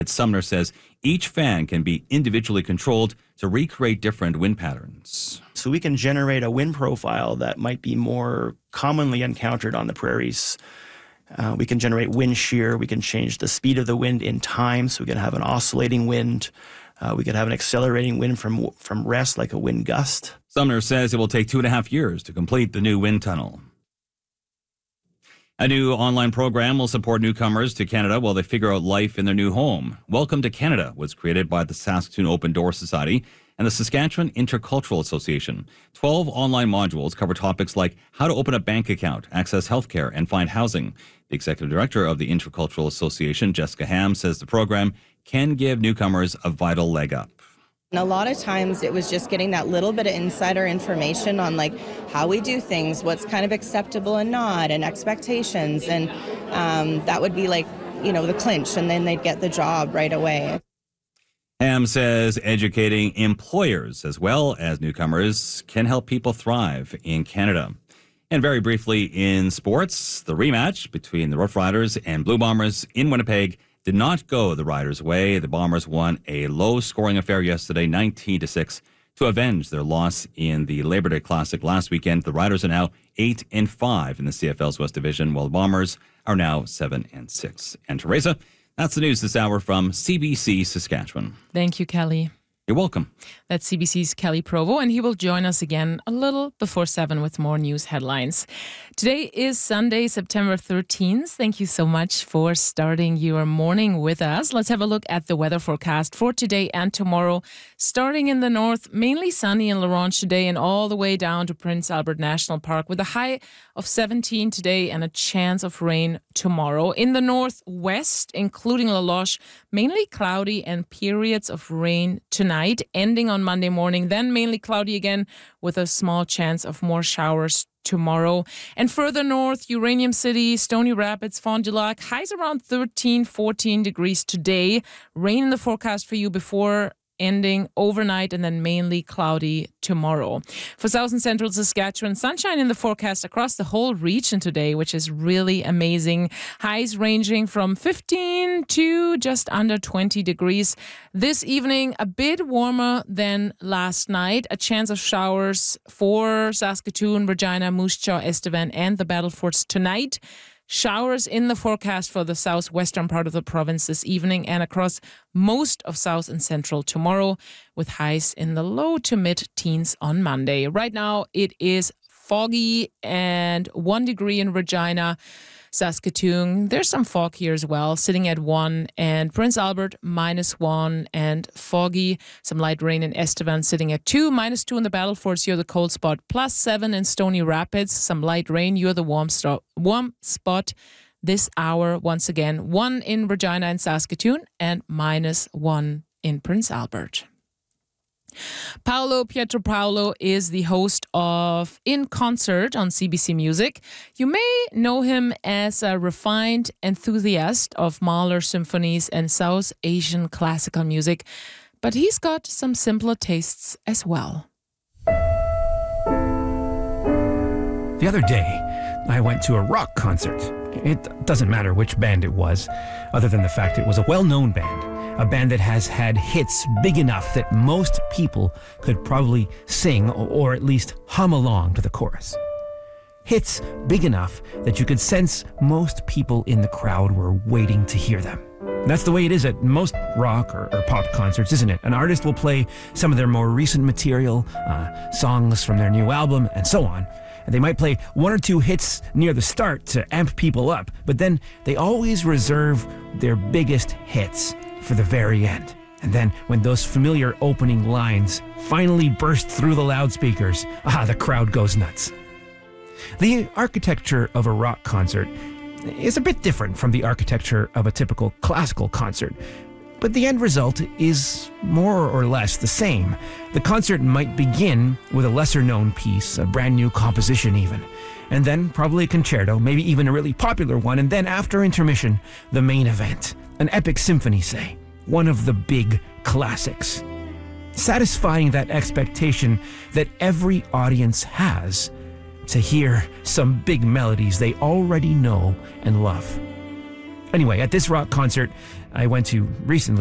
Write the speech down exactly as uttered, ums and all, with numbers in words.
Sumner says each fan can be individually controlled to recreate different wind patterns. So we can generate a wind profile that might be more commonly encountered on the prairies. Uh, we can generate wind shear. We can change the speed of the wind in time, so we can have an oscillating wind. Uh, we could have an accelerating wind from from rest, like a wind gust. Sumner says it will take two and a half years to complete the new wind tunnel. A new online program will support newcomers to Canada while they figure out life in their new home. Welcome to Canada was created by the Saskatoon Open Door Society and the Saskatchewan Intercultural Association. Twelve online modules cover topics like how to open a bank account, access healthcare, and find housing. The executive director of the Intercultural Association, Jessica Ham, says the program can give newcomers a vital leg up. And a lot of times it was just getting that little bit of insider information on like how we do things, what's kind of acceptable and not, and expectations. And um, that would be like, you know, the clinch, and then they'd get the job right away. Ham says educating employers as well as newcomers can help people thrive in Canada. And very briefly in sports, the rematch between the Rough Riders and Blue Bombers in Winnipeg did not go the Riders' way. The Bombers won a low-scoring affair yesterday, nineteen to six, to avenge their loss in the Labor Day Classic last weekend. The Riders are now eight and five in the C F L's West Division, while the Bombers are now seven and six. And Teresa, that's the news this hour from C B C Saskatchewan. Thank you, Kelly. You're welcome. That's C B C's Kelly Provo, and he will join us again a little before seven with more news headlines. Today is Sunday, September thirteenth. Thank you so much for starting your morning with us. Let's have a look at the weather forecast for today and tomorrow. Starting in the north, mainly sunny in La Ronge today and all the way down to Prince Albert National Park with a high of seventeen today and a chance of rain tomorrow. In the northwest, including La Loche, mainly cloudy and periods of rain tonight, ending on Monday morning, then mainly cloudy again with a small chance of more showers tomorrow. And further north, Uranium City, Stony Rapids, Fond du Lac, highs around thirteen, fourteen degrees today. Rain in the forecast for you before ending overnight and then mainly cloudy tomorrow. For south and central Saskatchewan, sunshine in the forecast across the whole region today, which is really amazing. Highs ranging from fifteen to just under twenty degrees. This evening, a bit warmer than last night. A chance of showers for Saskatoon, Regina, Moose Jaw, Estevan, and the Battlefords tonight. Showers in the forecast for the southwestern part of the province this evening and across most of south and central tomorrow, with highs in the low to mid-teens on Monday. Right now, it is foggy and one degree in Regina, Saskatoon. There's some fog here as well, sitting at one, and Prince Albert minus one and foggy. Some light rain in Estevan sitting at two, minus two in the Battlefords. You're the cold spot. Plus seven in Stony Rapids. Some light rain. You're the warm, sto- warm spot this hour. Once again, one in Regina and Saskatoon and minus one in Prince Albert. Paolo Pietropaolo is the host of In Concert on C B C Music. You may know him as a refined enthusiast of Mahler symphonies and South Asian classical music, but he's got some simpler tastes as well. The other day, I went to a rock concert. It doesn't matter which band it was, other than the fact it was a well-known band. A band that has had hits big enough that most people could probably sing or at least hum along to the chorus. Hits big enough that you could sense most people in the crowd were waiting to hear them. That's the way it is at most rock or, or pop concerts, isn't it? An artist will play some of their more recent material, uh, songs from their new album, and so on. And they might play one or two hits near the start to amp people up, but then they always reserve their biggest hits for the very end. And then when those familiar opening lines finally burst through the loudspeakers, ah, the crowd goes nuts. The architecture of a rock concert is a bit different from the architecture of a typical classical concert, but the end result is more or less the same. The concert might begin with a lesser-known piece, a brand new composition even, and then probably a concerto, maybe even a really popular one, and then after intermission, the main event. An epic symphony, say. One of the big classics. Satisfying that expectation that every audience has to hear some big melodies they already know and love. Anyway, at this rock concert, I went to recently